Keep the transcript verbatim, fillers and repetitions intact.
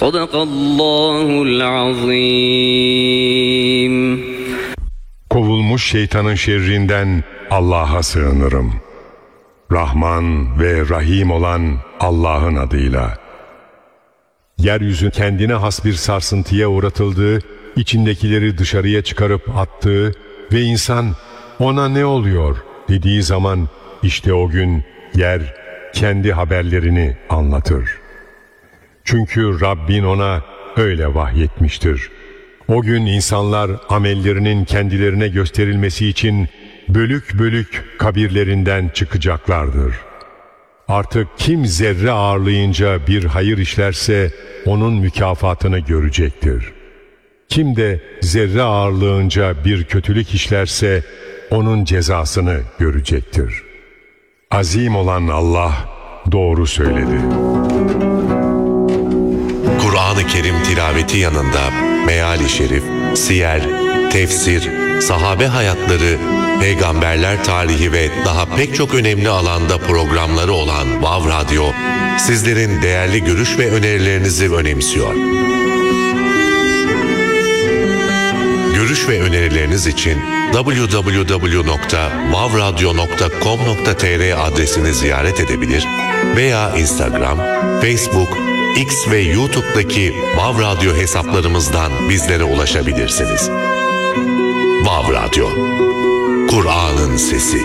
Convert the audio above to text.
Sadakallahul azim. Kovulmuş şeytanın şerrinden Allah'a sığınırım. Rahman ve Rahim olan Allah'ın adıyla. Yeryüzü kendine has bir sarsıntıya uğratıldığı, içindekileri dışarıya çıkarıp attığı ve insan ona ne oluyor dediği zaman işte o gün yer kendi haberlerini anlatır. Çünkü Rabbin ona öyle vahyetmiştir. O gün insanlar amellerinin kendilerine gösterilmesi için bölük bölük kabirlerinden çıkacaklardır. Artık kim zerre ağırlayınca bir hayır işlerse onun mükafatını görecektir. Kim de zerre ağırlığınca bir kötülük işlerse onun cezasını görecektir. Azim olan Allah doğru söyledi. Kur'an-ı Kerim tilaveti yanında meali şerif, siyer, tefsir, sahabe hayatları, peygamberler tarihi ve daha pek çok önemli alanda programları olan Vav Radyo, sizlerin değerli görüş ve önerilerinizi önemsiyor. Görüş ve önerileriniz için double-u double-u double-u nokta vav radyo nokta com nokta tr adresini ziyaret edebilir veya Instagram, Facebook, X ve YouTube'daki Vav Radyo hesaplarımızdan bizlere ulaşabilirsiniz. Vav Radyo, Kur'an'ın sesi.